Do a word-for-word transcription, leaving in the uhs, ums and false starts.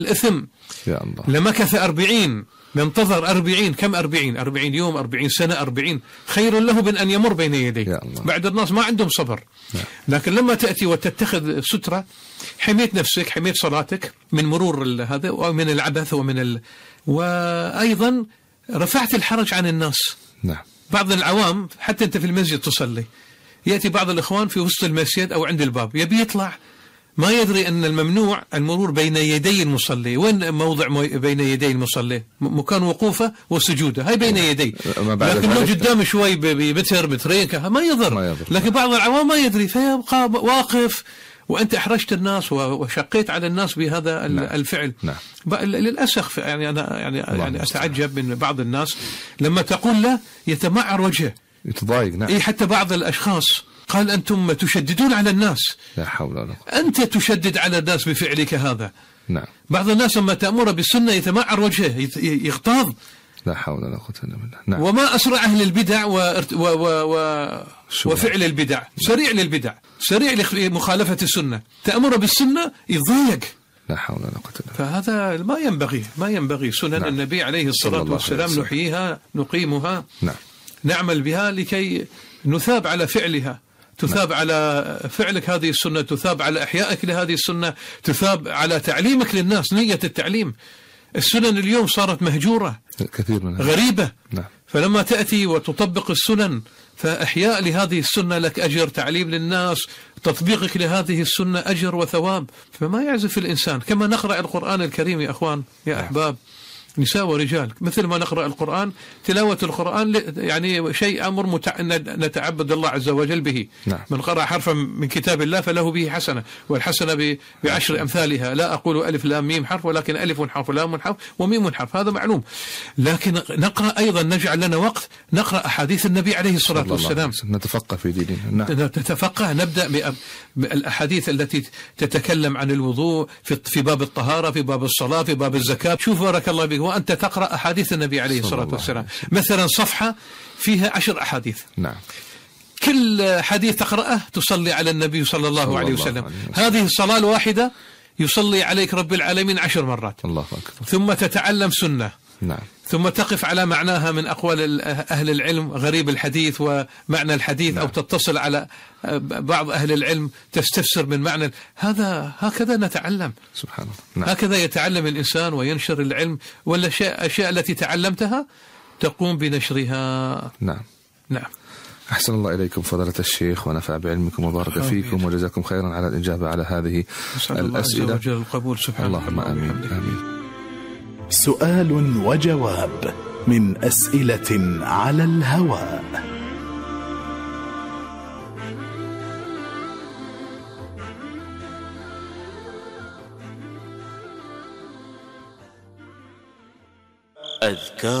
الإثم. يا الله. لمكث أربعين، منتظر أربعين، كم أربعين؟ أربعين يوم، أربعين سنة، أربعين، خير له من أن يمر بين يديه. بعد الناس ما عندهم صبر. لكن لما تأتي وتتخذ سترة، حميت نفسك، حميت صلاتك من مرور هذا ومن العبث ومن ال... وأيضا رفعت الحرج عن الناس. نعم. بعض العوام حتى أنت في المسجد تصلي، يأتي بعض الإخوان في وسط المسجد أو عند الباب يبي يطلع، ما يدري أن الممنوع المرور بين يدي المصلي. وين موضع بين يدي المصلي؟ مكان وقوفه وسجوده، هاي بين يدي، لكن لو قدام شوي بمتر مترين ما يضر. لكن بعض العوام ما يدري فيبقى واقف، وأنت أحرجت الناس وشقيت على الناس بهذا نعم. الفعل. نعم. للأسف يعني أنا يعني, يعني أتعجب من بعض الناس لما تقول له يتمعر وجهه، يتضايق. نعم. إيه، حتى بعض الأشخاص قال أنتم تشددون على الناس. لا حول ولا قوة. أنت تشدد على الناس بفعلك هذا. نعم. بعض الناس لما تأمر بالسنة يتمعر وجهه، يغتاظ. لا حول ولا قوة إلا بالله. نعم. وما أسرع أهل البدع و... و... و... و... وفعل البدع، سريع للبدع، سريع لمخالفة السنة. تأمر بالسنة يضايق. لا حول ولا قوة إلا بالله. فهذا ما ينبغي، ما ينبغي. سنن نعم. النبي عليه الصلاة والسلام نحييها، نقيمها. نعم. نعمل بها لكي نثاب على فعلها، تثاب نعم. على فعلك هذه السنة، تثاب على إحيائك لهذه السنة، تثاب على تعليمك للناس، نية التعليم. السنن اليوم صارت مهجورة كثير منها، غريبة. نعم. فلما تأتي وتطبق السنن فإحياء لهذه السنة لك أجر، تعليم للناس، تطبيقك لهذه السنة أجر وثواب. فما يعزف الإنسان كما نقرأ القرآن الكريم يا أخوان يا نعم. أحباب، نساء ورجال، مثل ما نقرأ القرآن، تلاوة القرآن يعني شيء أمر متع... نتعبد الله عز وجل به. نعم. من قرأ حرفا من كتاب الله فله به حسنة، والحسنة ب... بعشر أمثالها. لا أقول ألف لام ميم حرف، ولكن ألف حرف ولام حرف وميم حرف، هذا معلوم. لكن نقرأ أيضا، نجعل لنا وقت نقرأ أحاديث النبي عليه الصلاة والسلام، نتفقه في ديننا. نعم. نتفقه، نبدأ بالأحاديث التي تتكلم عن الوضوء في... في باب الطهارة، في باب الصلاة، في باب الزكاة. شوف بارك الله بك، وأنت تقرأ أحاديث النبي عليه الصلاة والسلام، مثلا صفحة فيها عشر أحاديث. نعم. كل حديث تقرأه تصلي على النبي صلى الله, صلى عليه, الله وسلم. عليه وسلم. هذه الصلاة الواحدة يصلي عليك رب العالمين عشر مرات. الله أكبر. ثم تتعلم سنة. نعم. ثم تقف على معناها من أقوال أهل العلم، غريب الحديث ومعنى الحديث. نعم. أو تتصل على بعض أهل العلم تستفسر من معنى هذا. هكذا نتعلم. سبحان الله. نعم. هكذا يتعلم الإنسان وينشر العلم، ولا الأشياء التي تعلمتها تقوم بنشرها. نعم. نعم. أحسن الله إليكم فضيلة الشيخ، ونفع بعلمكم وبارك فيكم، وجزاكم خيرا على الإجابة على هذه الأسئلة. الله القبول. سبحان الله. اللهم آمين. آمين. سؤال وجواب من أسئلة على الهواء. أذكار